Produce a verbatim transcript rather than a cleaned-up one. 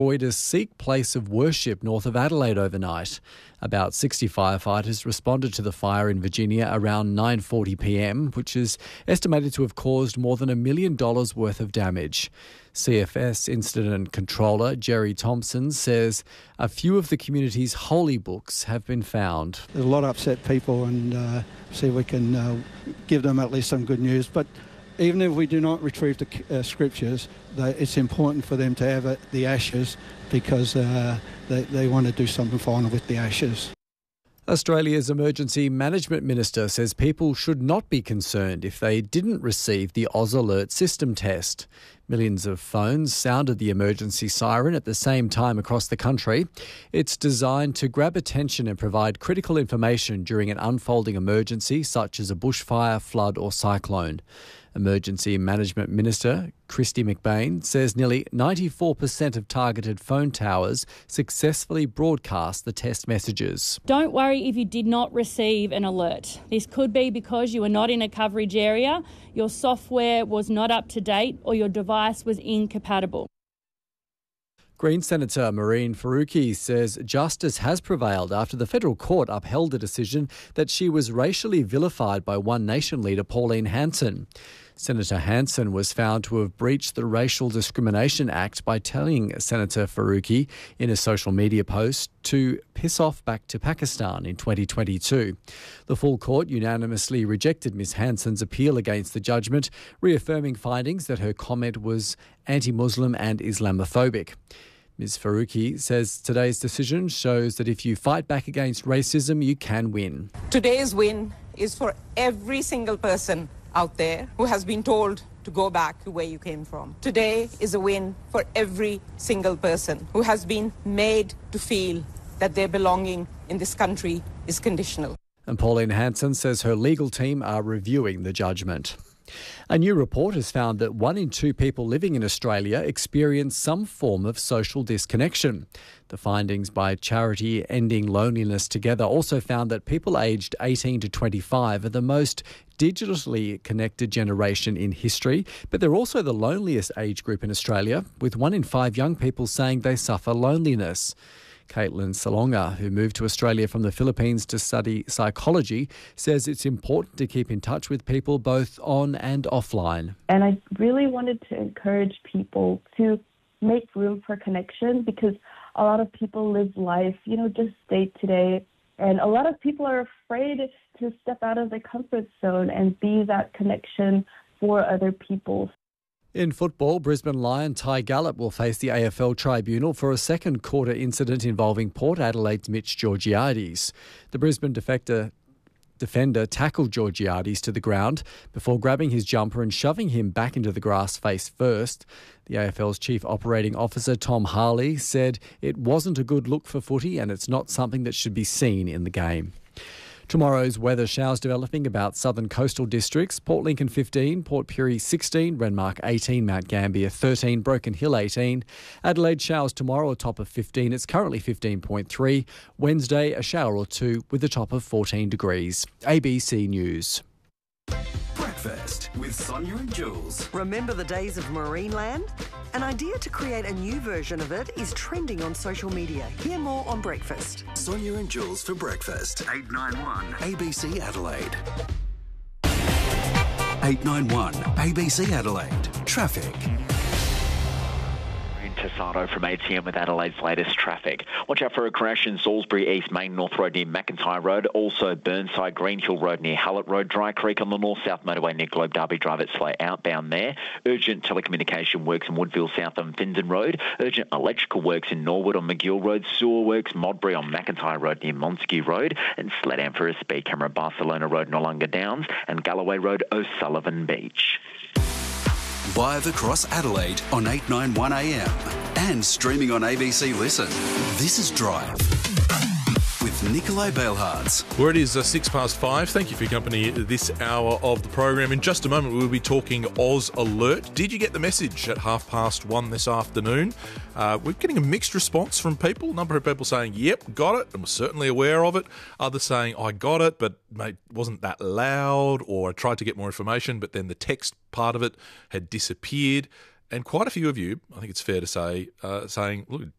destroyed a Sikh place of worship north of Adelaide overnight. About sixty firefighters responded to the fire in Virginia around nine forty p m, which is estimated to have caused more than a million dollars worth of damage. C F S Incident Controller Jerry Thompson says a few of the community's holy books have been found. There's a lot of upset people, and uh, see if we can uh, give them at least some good news. But even if we do not retrieve the uh, scriptures, they, it's important for them to have it, the ashes, because uh, they, they want to do something final with the ashes. Australia's Emergency Management Minister says people should not be concerned if they didn't receive the Oz Alert system test. Millions of phones sounded the emergency siren at the same time across the country. It's designed to grab attention and provide critical information during an unfolding emergency such as a bushfire, flood or cyclone. Emergency Management Minister Kristy McBain says nearly ninety-four percent of targeted phone towers successfully broadcast the test messages. Don't worry if you did not receive an alert. This could be because you were not in a coverage area, your software was not up to date or your device was incompatible. Green Senator Mehreen Faruqi says justice has prevailed after the federal court upheld a decision that she was racially vilified by One Nation leader Pauline Hanson. Senator Hanson was found to have breached the Racial Discrimination Act by telling Senator Faruqi in a social media post to piss off back to Pakistan in twenty twenty-two. The full court unanimously rejected Miz Hanson's appeal against the judgment, reaffirming findings that her comment was anti-Muslim and Islamophobic. Miz Faruqi says today's decision shows that if you fight back against racism, you can win. Today's win is for every single person out there who has been told to go back to where you came from. Today is a win for every single person who has been made to feel that their belonging in this country is conditional. And Pauline Hanson says her legal team are reviewing the judgment. A new report has found that one in two people living in Australia experience some form of social disconnection. The findings by charity Ending Loneliness Together also found that people aged eighteen to twenty-five are the most digitally connected generation in history, but they're also the loneliest age group in Australia, with one in five young people saying they suffer loneliness. Caitlin Salonga, who moved to Australia from the Philippines to study psychology, says it's important to keep in touch with people both on and offline. And I really wanted to encourage people to make room for connection, because a lot of people live life, you know, just day to day. And a lot of people are afraid to step out of their comfort zone and be that connection for other people. In football, Brisbane Lion Ty Gallop will face the A F L tribunal for a second quarter incident involving Port Adelaide's Mitch Georgiades. The Brisbane defector defender tackled Georgiades to the ground before grabbing his jumper and shoving him back into the grass face first. The A F L's Chief Operating Officer Tom Harley said it wasn't a good look for footy and it's not something that should be seen in the game. Tomorrow's weather: showers developing about southern coastal districts. Port Lincoln fifteen, Port Pirie sixteen, Renmark eighteen, Mount Gambier thirteen, Broken Hill eighteen. Adelaide showers tomorrow, a top of fifteen. It's currently fifteen point three. Wednesday, a shower or two with a top of fourteen degrees. A B C News. Breakfast with Sonia and Jules. Remember the days of Marineland? An idea to create a new version of it is trending on social media. Hear more on Breakfast. Sonia and Jules for breakfast. eight nine one A B C Adelaide. eight nine one A B C Adelaide. Traffic. Tassado from A T M with Adelaide's latest traffic. Watch out for a crash in Salisbury East Main North Road near McIntyre Road. Also Burnside Greenhill Road near Hallett Road. Dry Creek on the North-South Motorway near Globe Derby Drive at slow outbound there. Urgent telecommunication works in Woodville South on Findon Road. Urgent electrical works in Norwood on McGill Road. Sewer works Modbury on McIntyre Road near Montague Road. And slow down for a speed camera Barcelona Road Nollunga Downs and Galloway Road O'Sullivan Beach. Live across Adelaide on eight ninety-one A M and streaming on A B C Listen. This is Drive with Nikolai Bailhards. Where it is uh, six past five. Thank you for your company this hour of the program. In just a moment, we'll be talking Oz Alert. Did you get the message at half past one this afternoon? Uh, we're getting a mixed response from people. A number of people saying, yep, got it, and was certainly aware of it. Others saying, I got it, but mate, wasn't that loud, or I tried to get more information, but then the text part of it had disappeared. and quite a few of you, I think it's fair to say, uh, saying, look,